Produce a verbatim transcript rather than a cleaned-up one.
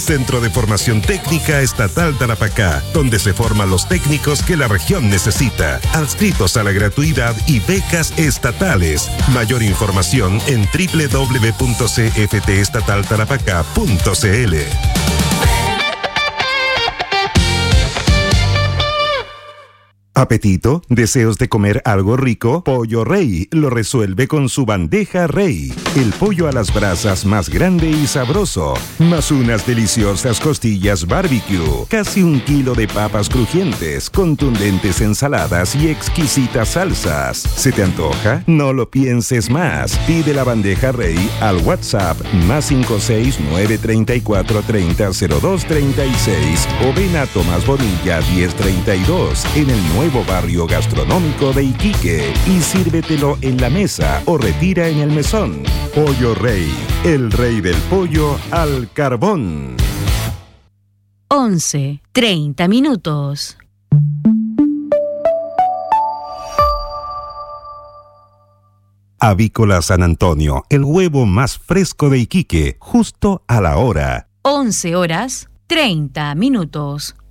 Centro de Formación Técnica Estatal Tarapacá, donde se forman los técnicos que la región necesita, adscritos a la gratuidad y becas estatales. Mayor información en doble u doble u doble u punto c f t estatal tarapacá punto c l. ¿Apetito? ¿Deseos de comer algo rico? Pollo Rey lo resuelve con su bandeja Rey. El pollo a las brasas más grande y sabroso, más unas deliciosas costillas barbecue, casi un kilo de papas crujientes, contundentes ensaladas y exquisitas salsas. ¿Se te antoja? No lo pienses más. Pide la bandeja Rey al WhatsApp más cinco seis nueve tres cuatro tres cero cero dos tres seis o ven a Tomás Bonilla diez treinta y dos en el nuevo Nuevo barrio gastronómico de Iquique y sírvetelo en la mesa o retira en el mesón. Pollo Rey, el rey del pollo al carbón. once, treinta minutos. Avícola San Antonio, el huevo más fresco de Iquique, justo a la hora. once horas, treinta minutos.